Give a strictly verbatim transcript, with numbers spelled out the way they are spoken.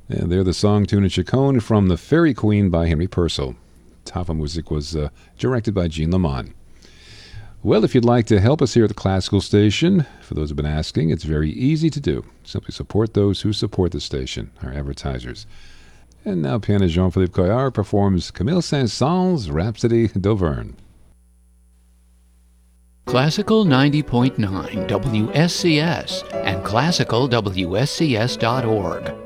And they're the song Tune and Chacon from The Fairy Queen by Henry Purcell. Tafa Music was uh, directed by Jean Lamont. Well, if you'd like to help us here at the Classical Station, for those who've been asking, it's very easy to do. Simply support those who support the station, our advertisers. And now pianist Jean-Philippe Couillard performs Camille Saint-Saëns' Rhapsody d'Auvergne. Classical ninety point nine W S C S and classical W S C S dot org.